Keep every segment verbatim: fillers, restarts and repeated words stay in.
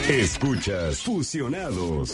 Escuchas Fusionados.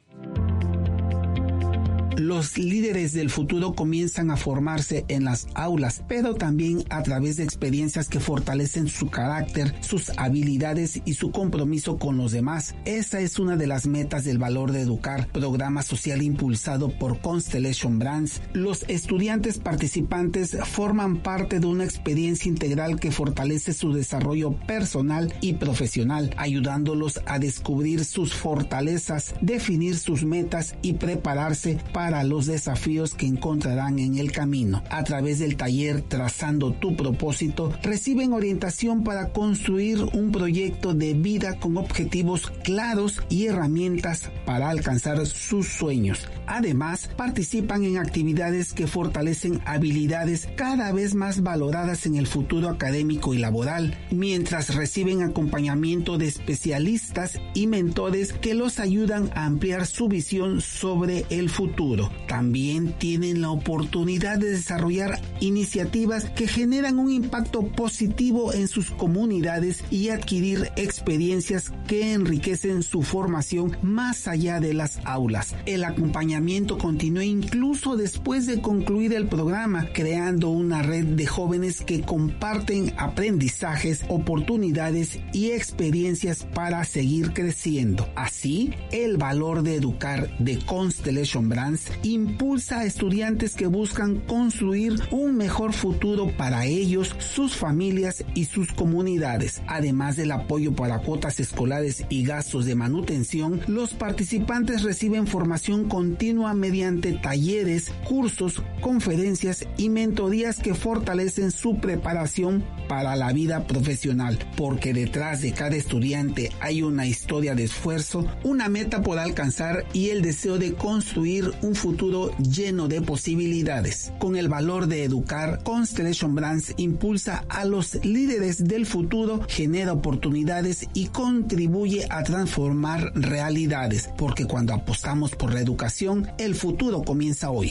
Los líderes del futuro comienzan a formarse en las aulas, pero también a través de experiencias que fortalecen su carácter, sus habilidades y su compromiso con los demás. Esa es una de las metas del Valor de Educar, programa social impulsado por Constellation Brands. Los estudiantes participantes forman parte de una experiencia integral que fortalece su desarrollo personal y profesional, ayudándolos a descubrir sus fortalezas, definir sus metas y prepararse para para los desafíos que encontrarán en el camino. A través del taller Trazando tu propósito, reciben orientación para construir un proyecto de vida con objetivos claros y herramientas para alcanzar sus sueños. Además, participan en actividades que fortalecen habilidades cada vez más valoradas en el futuro académico y laboral, mientras reciben acompañamiento de especialistas y mentores que los ayudan a ampliar su visión sobre el futuro. También tienen la oportunidad de desarrollar iniciativas que generan un impacto positivo en sus comunidades y adquirir experiencias que enriquecen su formación más allá de las aulas. El acompañamiento continúa incluso después de concluir el programa, creando una red de jóvenes que comparten aprendizajes, oportunidades y experiencias para seguir creciendo. Así, el Valor de Educar de Constellation Brands impulsa a estudiantes que buscan construir un mejor futuro para ellos, sus familias y sus comunidades. Además del apoyo para cuotas escolares y gastos de manutención, los participantes reciben formación continua mediante talleres, cursos, conferencias y mentorías que fortalecen su preparación para la vida profesional, porque detrás de cada estudiante hay una historia de esfuerzo, una meta por alcanzar y el deseo de construir un futuro lleno de posibilidades. Con el Valor de Educar, Constellation Brands impulsa a los líderes del futuro, genera oportunidades y contribuye a transformar realidades, porque cuando apostamos por la educación, el futuro comienza hoy.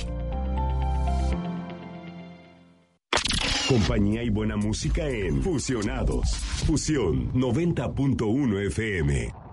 Compañía y buena música en Fusionados. Fusión noventa punto uno F M.